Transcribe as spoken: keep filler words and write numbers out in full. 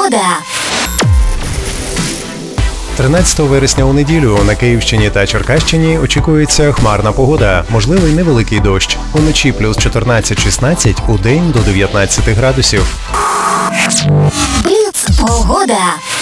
Погода. тринадцятого вересня у неділю на Київщині та Черкащині очікується хмарна погода, можливий невеликий дощ. Уночі плюс чотирнадцять шістнадцять, удень до дев'ятнадцяти градусів. Бліц. Погода.